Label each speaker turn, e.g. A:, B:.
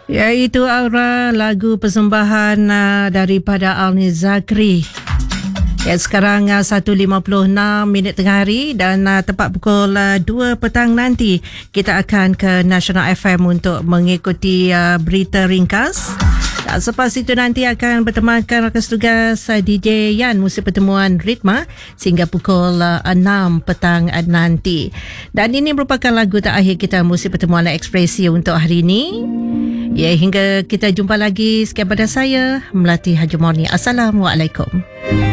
A: Iaitu Aura, lagu persembahan daripada Alni Zakri. Ya, sekarang 1.56 minit tengah hari dan tepat pukul 2 petang nanti kita akan ke National FM untuk mengikuti berita ringkas. Dan selepas itu nanti akan bertemankan rakan tugas DJ Yan, musik pertemuan Ritma sehingga pukul 6 petang nanti. Dan ini merupakan lagu terakhir kita, musik pertemuan ekspresi untuk hari ini. Ya, hingga kita jumpa lagi, sekian pada saya Melati Haji Morni. Assalamualaikum.